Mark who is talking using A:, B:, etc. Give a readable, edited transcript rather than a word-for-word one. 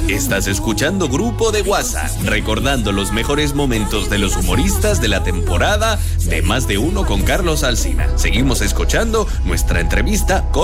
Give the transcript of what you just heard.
A: Estás escuchando Grupo de WhatsApp, recordando los mejores momentos de los humoristas de la temporada de Más de Uno con Carlos Alsina. Seguimos escuchando nuestra entrevista con